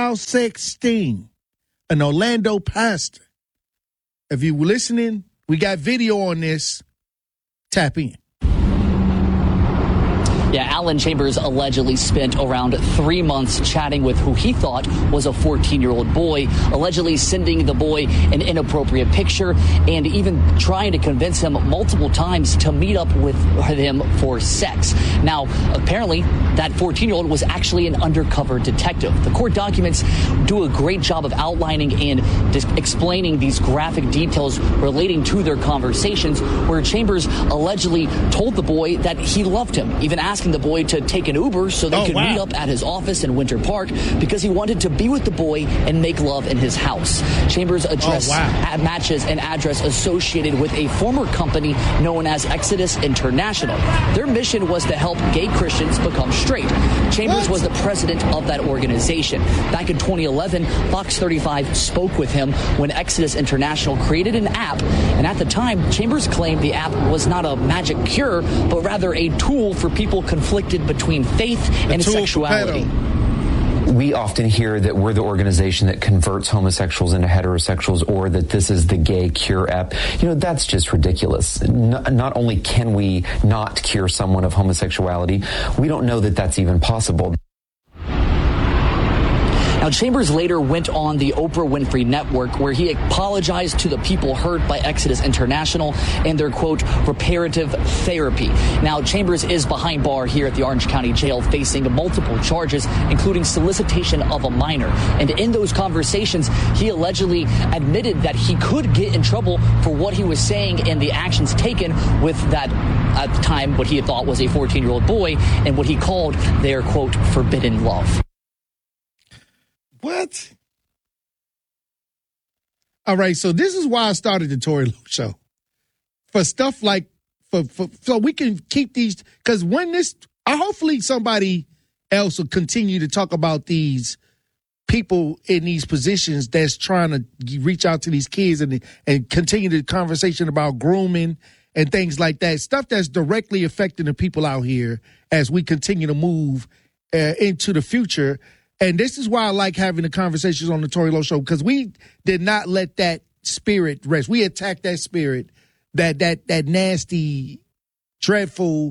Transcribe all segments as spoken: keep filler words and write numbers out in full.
child sex sting, an Orlando pastor. If you were listening, we got video on this. Tap in. Yeah, Alan Chambers allegedly spent around three months chatting with who he thought was a fourteen-year-old boy, allegedly sending the boy an inappropriate picture and even trying to convince him multiple times to meet up with him for sex. Now, apparently, that fourteen-year-old was actually an undercover detective. The court documents do a great job of outlining and dis- explaining these graphic details relating to their conversations, where Chambers allegedly told the boy that he loved him, even asking the boy to take an Uber so they oh, could wow. meet up at his office in Winter Park because he wanted to be with the boy and make love in his house. Chambers' address oh, wow. matches an address associated with a former company known as Exodus International. Their mission was to help gay Christians become straight. Chambers what? was the president of that organization. Back in twenty eleven, Fox thirty-five spoke with him when Exodus International created an app, and at the time, Chambers claimed the app was not a magic cure, but rather a tool for people conflicted between faith and sexuality. We often hear that we're the organization that converts homosexuals into heterosexuals, or that this is the gay cure app. You know, that's just ridiculous. Not, not only can we not cure someone of homosexuality, we don't know that that's even possible. Now, Chambers later went on the Oprah Winfrey Network, where he apologized to the people hurt by Exodus International and their, quote, reparative therapy. Now, Chambers is behind bar here at the Orange County Jail, facing multiple charges, including solicitation of a minor. And in those conversations, he allegedly admitted that he could get in trouble for what he was saying and the actions taken with that, at the time, what he thought was a fourteen-year-old boy and what he called their, quote, forbidden love. What? All right, so this is why I started the Tory Lowe Show. For stuff like, for, for so we can keep these, because when this, I hopefully somebody else will continue to talk about these people in these positions that's trying to reach out to these kids and, and continue the conversation about grooming and things like that. Stuff that's directly affecting the people out here as we continue to move uh, into the future. And this is why I like having the conversations on the Tory Lowe Show, because we did not let that spirit rest. We attacked that spirit, that that that nasty, dreadful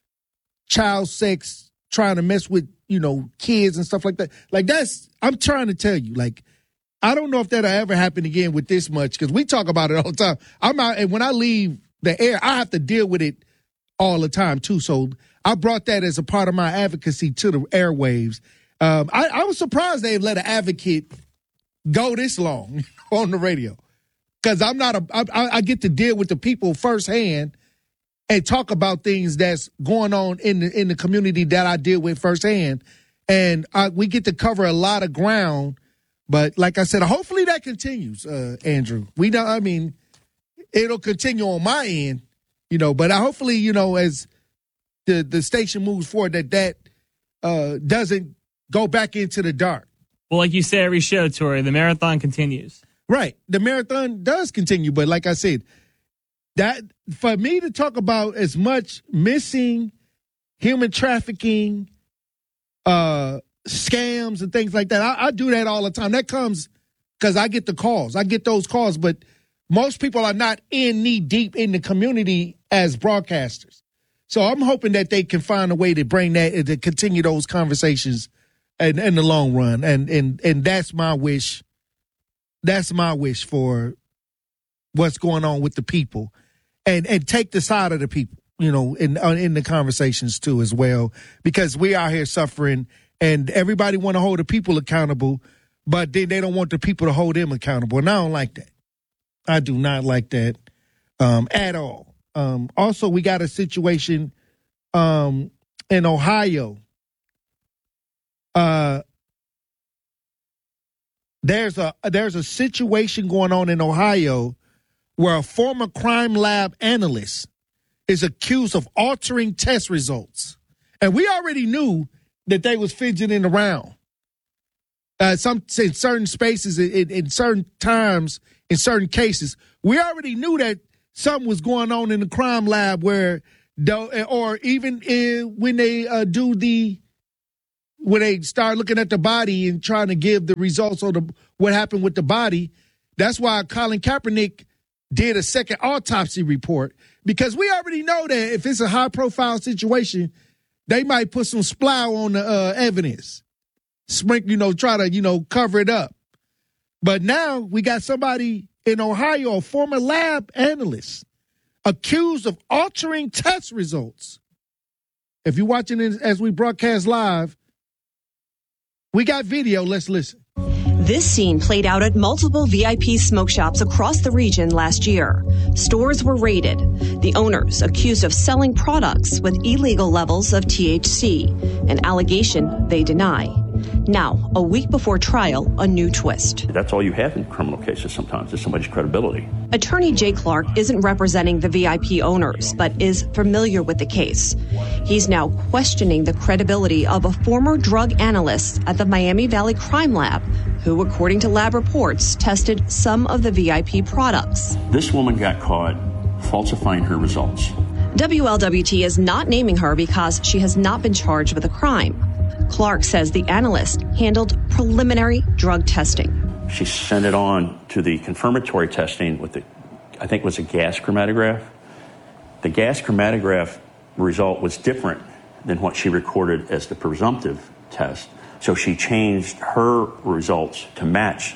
child sex, trying to mess with, you know, kids and stuff like that. Like, that's, I'm trying to tell you, like, I don't know if that'll ever happen again with this much, because we talk about it all the time. I'm out, and when I leave the air, I have to deal with it all the time, too. So I brought that as a part of my advocacy to the airwaves. Um, I, I was surprised they let an advocate go this long on the radio, because I'm not a. I, I get to deal with the people firsthand and talk about things that's going on in the in the community that I deal with firsthand, and I, we get to cover a lot of ground. But like I said, hopefully that continues, uh, Andrew. We don't. I mean, it'll continue on my end, you know. But I, hopefully, you know, as the the station moves forward, that that uh, doesn't go back into the dark. Well, like you say every show, Tori, the marathon continues. Right. The marathon does continue. But like I said, that for me to talk about as much missing, human trafficking, uh, scams and things like that, I, I do that all the time. That comes because I get the calls. I get those calls. But most people are not in knee deep in the community as broadcasters. So I'm hoping that they can find a way to bring that, to continue those conversations in, in the long run. And, and, and that's my wish. That's my wish for what's going on with the people, and, and take the side of the people, you know, in, in the conversations too as well, because we are here suffering, and everybody want to hold the people accountable, but then they don't want the people to hold them accountable. And I don't like that. I do not like that um, at all. Um, also, we got a situation um, in Ohio. Uh, there's a there's a situation going on in Ohio where a former crime lab analyst is accused of altering test results, and we already knew that they was fidgeting around. Uh, some in certain spaces, in, in certain times, in certain cases, we already knew that something was going on in the crime lab, where, or even in, when they uh, do the when they start looking at the body and trying to give the results of the, what happened with the body. That's why Colin Kaepernick did a second autopsy report, because we already know that if it's a high-profile situation, they might put some splow on the uh, evidence, sprinkle, you know, try to, you know, cover it up. But now we got somebody in Ohio, a former lab analyst, accused of altering test results. If you're watching it as we broadcast live, we got video. Let's listen. This scene played out at multiple V I P smoke shops across the region last year. Stores were raided. The owners accused of selling products with illegal levels of T H C, an allegation they deny. Now, a week before trial, a new twist. That's all you have in criminal cases sometimes, is somebody's credibility. Attorney Jay Clark isn't representing the V I P owners, but is familiar with the case. He's now questioning the credibility of a former drug analyst at the Miami Valley Crime Lab, who, according to lab reports, tested some of the V I P products. This woman got caught falsifying her results. W L W T is not naming her because she has not been charged with a crime. Clark says the analyst handled preliminary drug testing. She sent it on to the confirmatory testing with the, I think it was a gas chromatograph. The gas chromatograph result was different than what she recorded as the presumptive test. So she changed her results to match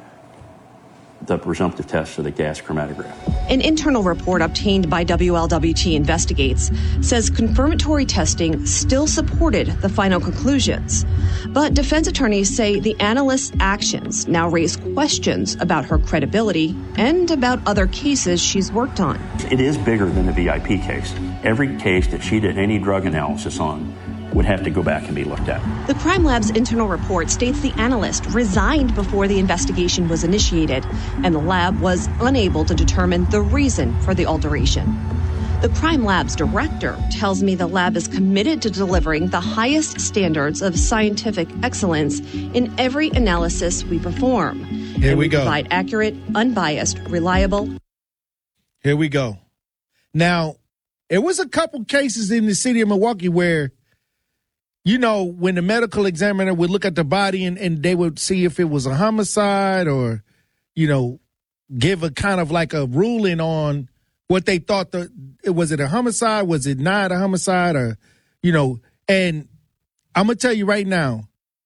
the presumptive test of the gas chromatograph. An internal report obtained by W L W T Investigates says confirmatory testing still supported the final conclusions. But defense attorneys say the analyst's actions now raise questions about her credibility and about other cases she's worked on. It is bigger than the V I P case. Every case that she did any drug analysis on would have to go back and be looked at. The Crime Lab's internal report states the analyst resigned before the investigation was initiated, and the lab was unable to determine the reason for the alteration. The Crime Lab's director tells me the lab is committed to delivering the highest standards of scientific excellence in every analysis we perform. Here and we we go. Provide accurate, unbiased, reliable. Here we go. Now, it was a couple cases in the city of Milwaukee where, you know, when the medical examiner would look at the body and, and they would see if it was a homicide or, you know, give a kind of like a ruling on what they thought the, was it a homicide? Was it not a homicide? Or, you know, and I'm going to tell you right now,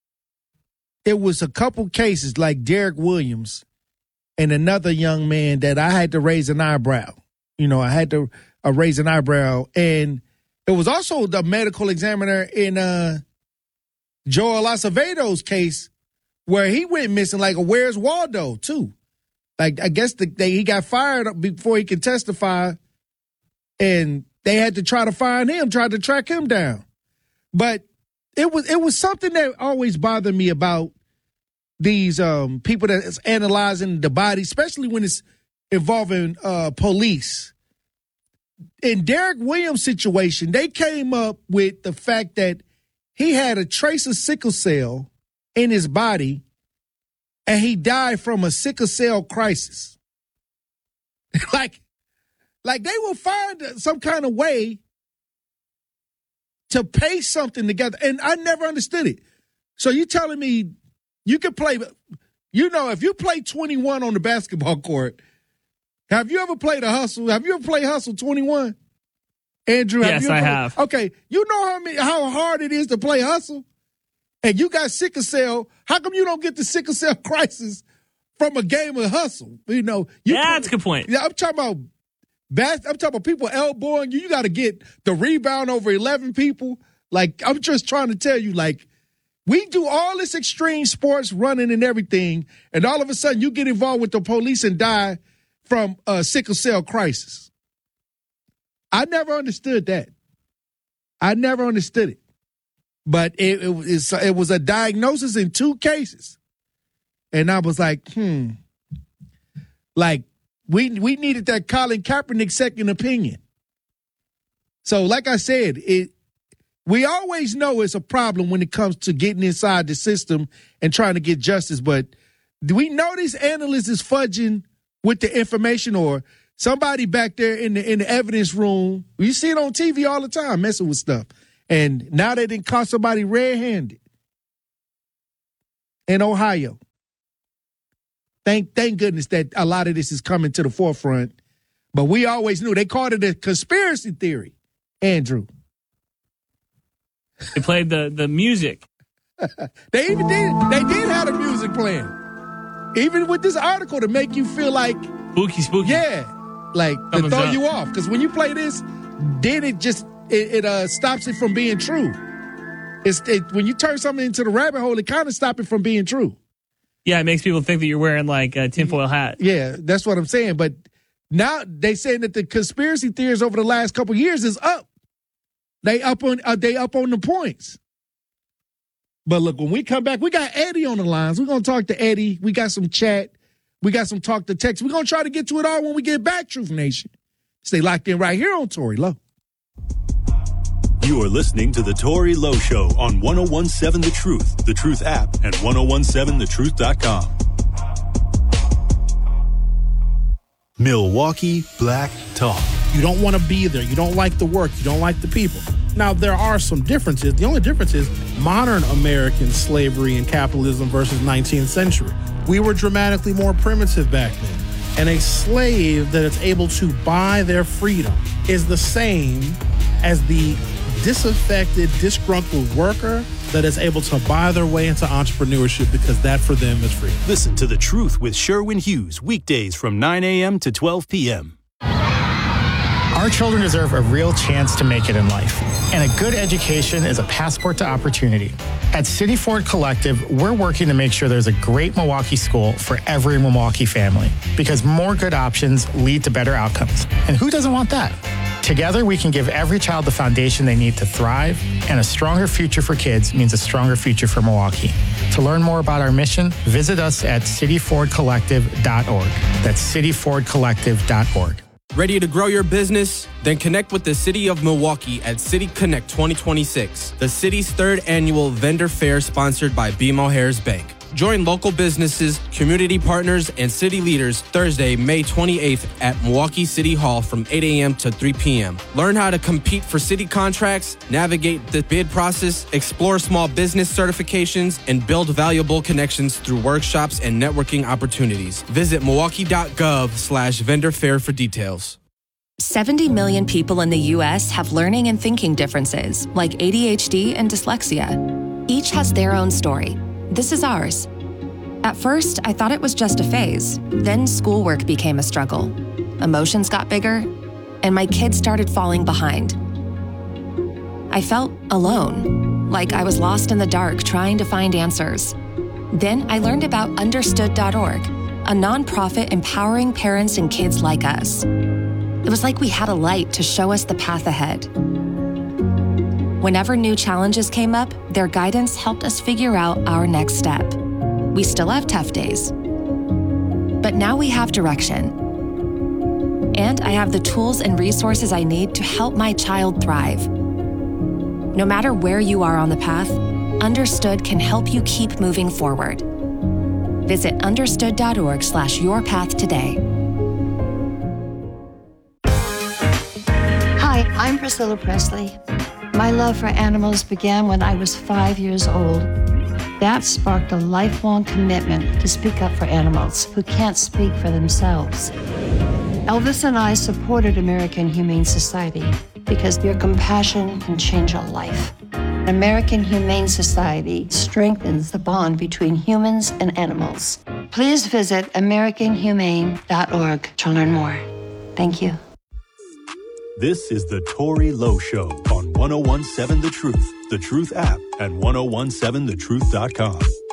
it was a couple cases like Derek Williams and another young man that I had to raise an eyebrow. You know, I had to uh, raise an eyebrow. And it was also the medical examiner in uh, Joel Acevedo's case where he went missing, like a Where's Waldo, too. Like, I guess the, they, he got fired before he could testify, and they had to try to find him, try to track him down. But it was it was something that always bothered me about these um, people that is analyzing the body, especially when it's involving uh, police. In Derek Williams' situation, they came up with the fact that he had a trace of sickle cell in his body, and he died from a sickle cell crisis. like, like they will find some kind of way to paste something together, and I never understood it. So you telling me you can play, you know, if you play twenty-one on the basketball court, have you ever played a hustle? Have you ever played hustle twenty-one? Andrew, have yes, you ever I played? have. Okay, you know how many, how hard it is to play hustle? And you got sickle cell. How come you don't get the sickle cell crisis from a game of hustle? You know, you yeah, that's a good point. Yeah, I'm talking about bas- I'm talking about people elbowing you. You got to get the rebound over eleven people. Like, I'm just trying to tell you, like, we do all this extreme sports running and everything, and all of a sudden you get involved with the police and die from a sickle cell crisis. I never understood that. I never understood it. But it, it, was, it was a diagnosis in two cases. And I was like, hmm. Like, we we needed that Colin Kaepernick second opinion. So, like I said, it we always know it's a problem when it comes to getting inside the system and trying to get justice. But do we know these analysts is fudging with the information, or somebody back there in the in the evidence room? You see it on T V all the time, messing with stuff. And now they didn't caught somebody red-handed. in Ohio. Thank thank goodness that a lot of this is coming to the forefront. But we always knew. They called it a conspiracy theory, Andrew. They played the, the music. They even did. They did have the music playing. Even with this article to make you feel like. Spooky, spooky. Yeah. Like to Someone's throw up. you off. Because when you play this, then it just, it, it uh, stops it from being true. It's it, when you turn something into the rabbit hole, it kind of stops it from being true. Yeah, it makes people think that you're wearing like a tinfoil hat. Yeah, that's what I'm saying. But now they saying that the conspiracy theories over the last couple of years is up. They up on uh, they up on the points. But look, when we come back, we got Eddie on the lines. We're gonna talk to Eddie. We got some chat. We got some talk to text. We're gonna try to get to it all when we get back, Truth Nation. Stay locked in right here on Tory Lowe. You are listening to the Tory Lowe Show on one oh one seven The Truth, The Truth app, and ten seventeen the truth dot com. Milwaukee Black Talk. You don't want to be there. You don't like the work. You don't like the people. Now, there are some differences. The only difference is modern American slavery and capitalism versus nineteenth century. We were dramatically more primitive back then. And a slave that is able to buy their freedom is the same as the disaffected, disgruntled worker that is able to buy their way into entrepreneurship because that for them is freedom. Listen to The Truth with Sherwin Hughes weekdays from nine a.m. to twelve p.m. Our children deserve a real chance to make it in life, and a good education is a passport to opportunity. At City Ford Collective, we're working to make sure there's a great Milwaukee school for every Milwaukee family, because more good options lead to better outcomes. And who doesn't want that? Together, we can give every child the foundation they need to thrive, and a stronger future for kids means a stronger future for Milwaukee. To learn more about our mission, visit us at city ford collective dot org. That's city ford collective dot org. Ready to grow your business? Then connect with the City of Milwaukee at City Connect twenty twenty-six, the city's third annual vendor fair sponsored by B M O Harris Bank. Join local businesses, community partners, and city leaders Thursday, May twenty-eighth at Milwaukee City Hall from eight a.m. to three p.m. Learn how to compete for city contracts, navigate the bid process, explore small business certifications, and build valuable connections through workshops and networking opportunities. Visit milwaukee.gov slash vendor fair for details. seventy million people in the U S have learning and thinking differences, like A D H D and dyslexia. Each has their own story. This is ours. At first, I thought it was just a phase. Then schoolwork became a struggle. Emotions got bigger, and my kids started falling behind. I felt alone, like I was lost in the dark trying to find answers. Then I learned about understood dot org, a nonprofit empowering parents and kids like us. It was like we had a light to show us the path ahead. Whenever new challenges came up, their guidance helped us figure out our next step. We still have tough days, but now we have direction. And I have the tools and resources I need to help my child thrive. No matter where you are on the path, Understood can help you keep moving forward. Visit understood dot org slash your path today. Hi, I'm Priscilla Presley. My love for animals began when I was five years old. That sparked a lifelong commitment to speak up for animals who can't speak for themselves. Elvis and I supported American Humane Society because your compassion can change a life. American Humane Society strengthens the bond between humans and animals. Please visit american humane dot org to learn more. Thank you. This is the Tory Lowe Show on ten seventeen The Truth, The Truth app, and ten seventeen the truth dot com.